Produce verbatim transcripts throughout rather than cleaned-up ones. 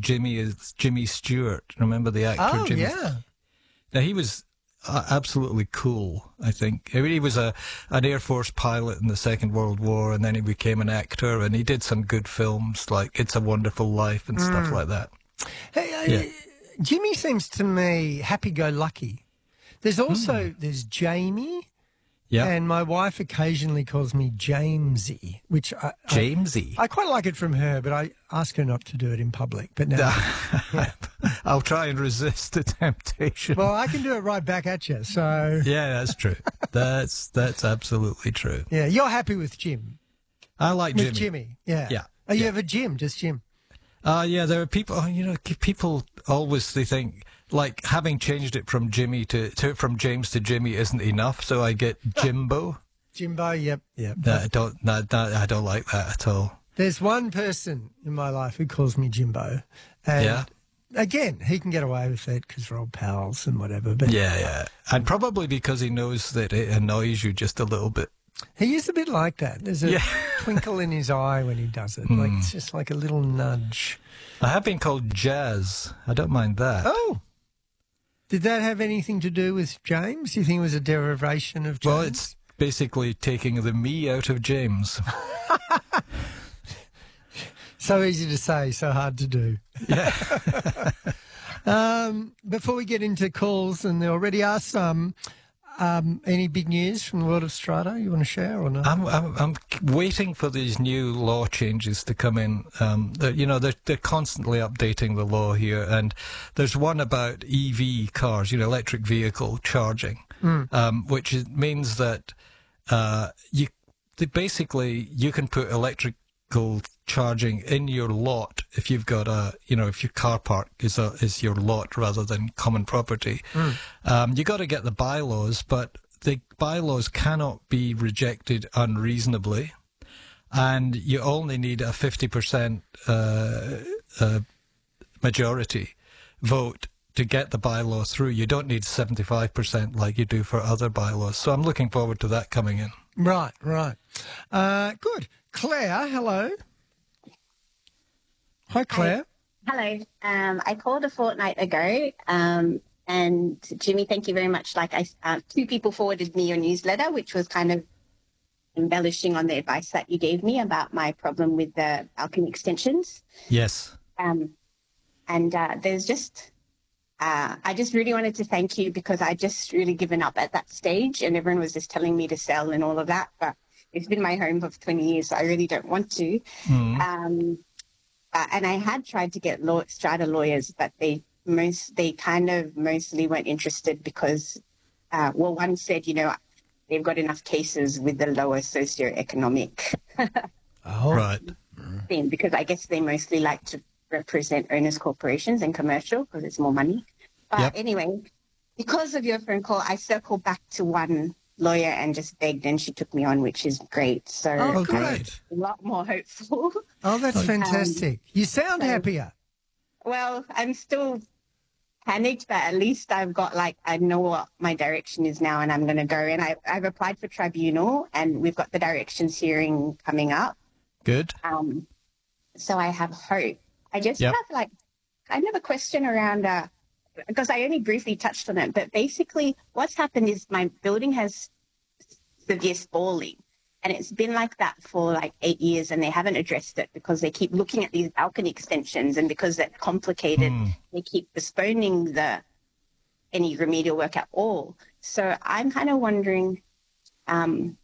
Jimmy is Jimmy Stewart. Remember the actor Oh, Jimmy? yeah. Now, he was uh, absolutely cool, I think. I mean, he was a an Air Force pilot in the Second World War, and then he became an actor, and he did some good films like It's a Wonderful Life and mm. stuff like that. Hey, uh, yeah. Jimmy seems to me happy-go-lucky. There's also, mm. there's Jamie, yeah. and my wife occasionally calls me Jamesy, which I... Jamesy? I, I quite like it from her, but I ask her not to do it in public. But no. yeah. I'll try and resist the temptation. Well, I can do it right back at you, so... Yeah, that's true. That's that's absolutely true. Yeah, you're happy with Jim? I like with Jimmy. Jimmy, yeah. Yeah. Oh, you yeah. have a Jim, just Jim? Uh, yeah, there are people, you know, people always, they think, like, having changed it from Jimmy to, to from James to Jimmy isn't enough, so I get Jimbo. Jimbo, yep, yep. No, I don't, no, no, I don't like that at all. There's one person in my life who calls me Jimbo. And yeah. Again, he can get away with it because we're old pals and whatever. But yeah, yeah. And probably because he knows that it annoys you just a little bit. He is a bit like that. There's a yeah. twinkle in his eye when he does it. Mm. Like it's just like a little nudge. I have been called Jazz. I don't mind that. Oh. Did that have anything to do with James? Do you think it was a derivation of James? Well, it's basically taking the me out of James. So easy to say, so hard to do. Yeah. um, before we get into calls, and there already are some, um, any big news from the world of Strata you want to share or not? I'm, I'm, I'm waiting for these new law changes to come in. Um, you know, they're, they're constantly updating the law here, and there's one about E V cars, you know, electric vehicle charging, mm. um, which is, means that uh, you basically you can put electric charging in your lot if you've got a, you know, if your car park is a, is your lot rather than common property. Mm. Um, you got to get the bylaws, but the bylaws cannot be rejected unreasonably, and you only need a fifty percent uh, uh, majority vote to get the bylaw through. You don't need seventy-five percent like you do for other bylaws. So I'm looking forward to that coming in. Right, right. Uh, good. Claire, hello. Hi, Claire. Hi. Hello. Um, I called a fortnight ago, um, and Jimmy, thank you very much. Like I, uh, two people forwarded me your newsletter, which was kind of embellishing on the advice that you gave me about my problem with the balcony extensions. Yes. Um, and uh, there's just, uh, I just really wanted to thank you because I just really given up at that stage, and everyone was just telling me to sell and all of that, but it's been my home for twenty years, so I really don't want to. Mm. Um, uh, and I had tried to get law, strata lawyers, but they most they kind of mostly weren't interested because, uh, well, one said, you know, they've got enough cases with the lower socioeconomic oh, right. thing, because I guess they mostly like to represent owners' corporations and commercial because it's more money. But yep. anyway, because of your phone call, I circled back to one lawyer and just begged, and she took me on, which is great. So oh, great. I'm a lot more hopeful. Oh, that's fantastic. Um, you sound so, happier. Well, I'm still panicked, but at least I've got, like, I know what my direction is now, and I'm going to go. And I, I've applied for tribunal, and we've got the directions hearing coming up. Good. Um, so I have hope. I just yep. have, like, kind of a question around, uh, because I only briefly touched on it, but basically what's happened is my building has severe spalling, and it's been like that for like eight years, and they haven't addressed it because they keep looking at these balcony extensions, and because they're complicated, mm. they keep postponing the any remedial work at all. So I'm kind of wondering, um,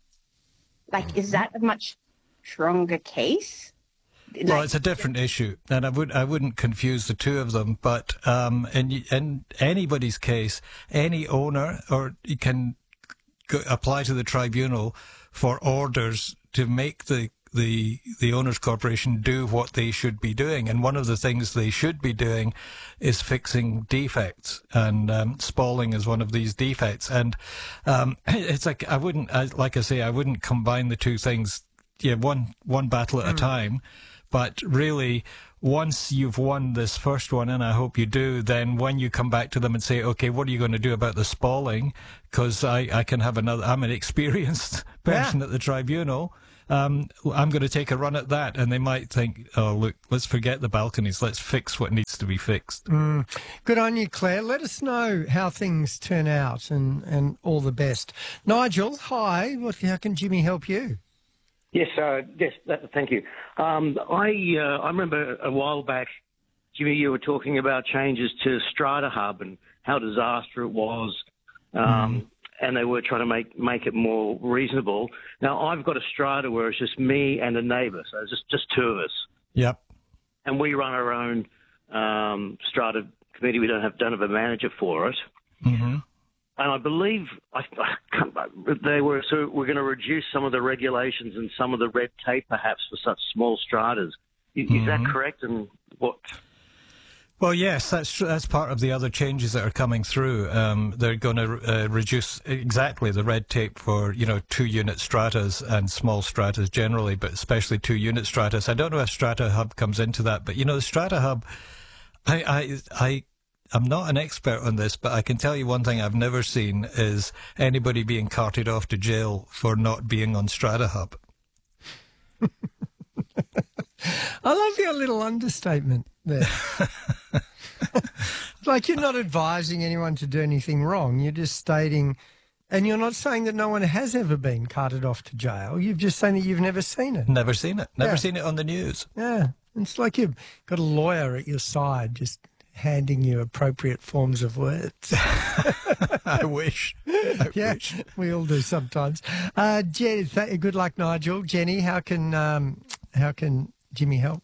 like, is that a much stronger case? Well, it's a different issue, and I would I wouldn't confuse the two of them. But um, in in anybody's case, any owner or you can go, apply to the tribunal for orders to make the the the owners' corporation do what they should be doing. And one of the things they should be doing is fixing defects, and um, spalling is one of these defects. And um, it's like I wouldn't, I, like I say, I wouldn't combine the two things. Yeah, one one battle at mm. a time. But really, once you've won this first one, and I hope you do, then when you come back to them and say, okay, what are you going to do about the spalling? Because I, I can have another, I'm an experienced person yeah. at the tribunal. Um, I'm going to take a run at that. And they might think, oh, look, let's forget the balconies. Let's fix what needs needs to be fixed. Mm. Good on you, Claire. Let us know how things turn out, and, and all the best. Nigel, hi. What, how can Jimmy help you? Yes, uh, yes, that, thank you. Um, I uh, I remember a while back, Jimmy, you were talking about changes to Strata Hub and how disaster it was, um, mm. and they were trying to make, make it more reasonable. Now, I've got a strata where it's just me and a neighbour, so it's just, just two of us. Yep. And we run our own um, strata committee. We don't have, don't have a manager for it. Mm-hmm. And I believe I, I can't, they were so we're going to reduce some of the regulations and some of the red tape, perhaps, for such small stratas. Is, mm-hmm. is that correct? And what? Well, yes, that's that's part of the other changes that are coming through. Um, they're going to uh, reduce exactly the red tape for, you know, two-unit stratas and small stratas generally, but especially two-unit stratas. I don't know if Strata Hub comes into that, but, you know, the Strata Hub, I, I, I, I'm not an expert on this, but I can tell you one thing I've never seen is anybody being carted off to jail for not being on Strata Hub. I love your little understatement there. Like, you're not advising anyone to do anything wrong. You're just stating, and you're not saying that no one has ever been carted off to jail. You're just saying that you've never seen it. Never seen it. Never Yeah. seen it on the news. Yeah. It's like you've got a lawyer at your side just handing you appropriate forms of words. I wish. I yeah, wish. we all do sometimes. Uh, Jenny, th- good luck, Nigel. Jenny, how can um, how can Jimmy help?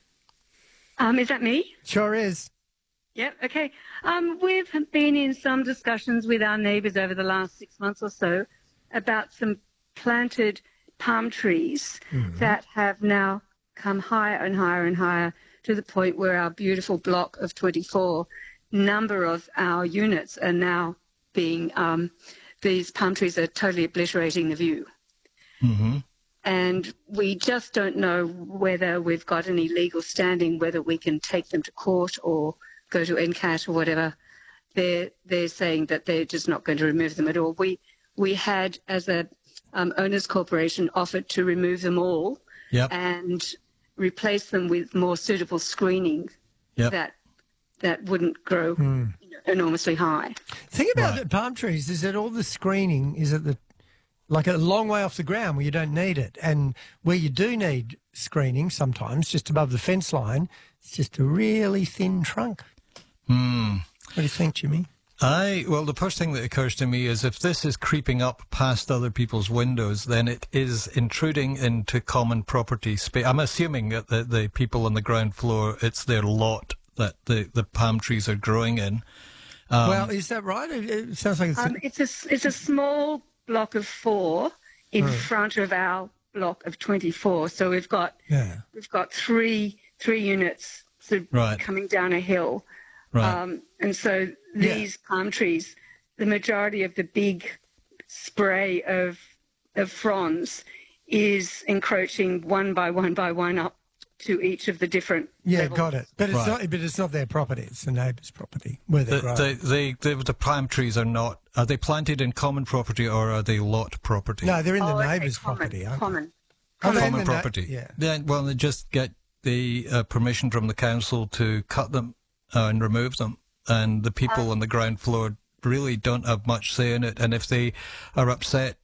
Um, is that me? Sure is. Yep, okay. Um, we've been in some discussions with our neighbours over the last six months or so about some planted palm trees mm-hmm. that have now come higher and higher and higher to the point where our beautiful block of twenty-four number of our units are now being, um, these palm trees are totally obliterating the view. Mm-hmm. And we just don't know whether we've got any legal standing, whether we can take them to court or go to N C A T or whatever. They're, they're saying that they're just not going to remove them at all. We we had, as a um, owners corporation, offered to remove them all yep. and replace them with more suitable screening yep. that that wouldn't grow mm. enormously high. The thing about right. the palm trees is that all the screening is at the like a long way off the ground where you don't need it, and where you do need screening sometimes just above the fence line, it's just a really thin trunk. Hmm. What do you think, Jimmy? I well, the first thing that occurs to me is if this is creeping up past other people's windows, then it is intruding into common property space. I'm assuming that the, the people on the ground floor, it's their lot that the, the palm trees are growing in. Um, well, is that right? It, it sounds like it's... Um, it's a it's a small block of four in oh. front of our block of twenty-four. So we've got yeah. we've got three three units sort of right. coming down a hill. Right. Um, and so these yeah. palm trees, the majority of the big spray of of fronds is encroaching one by one by one up to each of the different yeah, levels. got it. But it's Right. not. But it's not their property. It's the neighbour's property where they're the, growing. the, the, the, the palm trees are not, are they planted in common property or are they lot property? No, they're in the Oh, okay, neighbour's common, property, aren't common. they? Are they in Common the na- property. yeah. Then, well, they just get the uh, permission from the council to cut them uh, and remove them. And the people Um, on the ground floor really don't have much say in it. And if they are upset,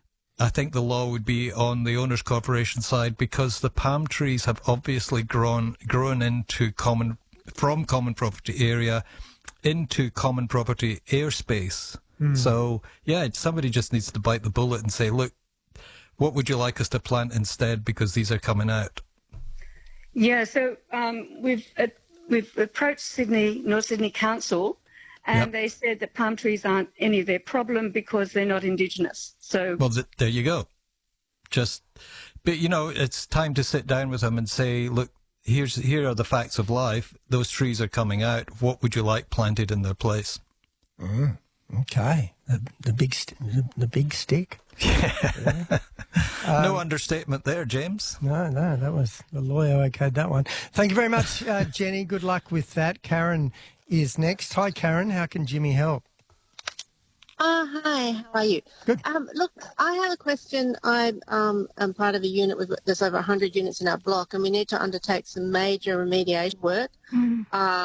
I think the law would be on the owners' corporation side, because the palm trees have obviously grown grown into common from common property area into common property airspace. Mm. So yeah, somebody just needs to bite the bullet and say, look, what would you like us to plant instead? Because these are coming out. Yeah, so um, we've uh, we've approached Sydney North Sydney Council, and Yep. they said that palm trees aren't any of their problem because they're not Indigenous. So Well, th- there you go. Just, but you know, it's time to sit down with them and say, look, here's here are the facts of life. Those trees are coming out. What would you like planted in their place? Mm, okay, the, the big st- the, the big stick. Yeah. Um, No understatement there, James. No, no, that was the lawyer okayed that one. Thank you very much, uh, Jenny. Good luck with that. Karen is next. Hi, Karen. How can Jimmy help? Uh, hi, how are you? Good. Um, look, I have a question. I um, am part of a unit with there's over one hundred units in our block, and we need to undertake some major remediation work. Mm. Uh,